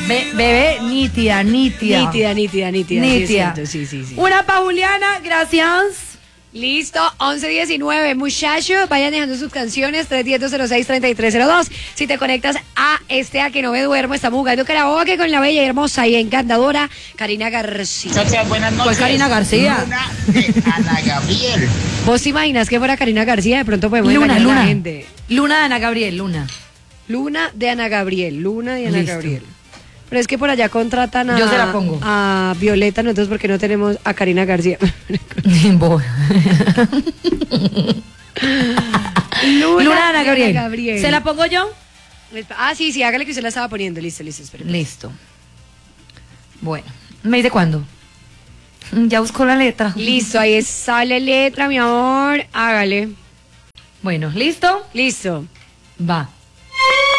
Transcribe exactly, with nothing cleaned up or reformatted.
Be- bebé, nítida, nítida. Nítida, nítida, nítida. Nítida. Sí, sí, sí, sí. Una pa' Juliana, gracias. Listo, once diecinueve, muchachos, vayan dejando sus canciones, tres uno cero, cero seis, tres tres cero dos. Si te conectas a este A Que No Me Duermo, estamos jugando karaoke con la bella y hermosa y encantadora Karina García. Muchachas, buenas noches. Pues Karina García. Luna de Ana Gabriel. ¿Vos te imaginas que fuera Karina García? De pronto podemos Luna, engañar a Luna. la gente. Luna de Ana Gabriel, Luna. Luna de Ana Gabriel, Luna de Ana Listo. Gabriel. Pero es que por allá contratan a, Yo se la pongo. a Violeta, nosotros porque no tenemos a Karina García. Bo- Luna, Luna de Ana Gabriel. Gabriel. ¿Se la pongo yo? Ah, sí, sí, hágale que usted la estaba poniendo. Listo, listo, espera. Listo. Bueno, ¿me dice cuándo? Ya busco la letra. Listo, ahí sale letra, mi amor. Hágale. Bueno, ¿listo? Listo. Va.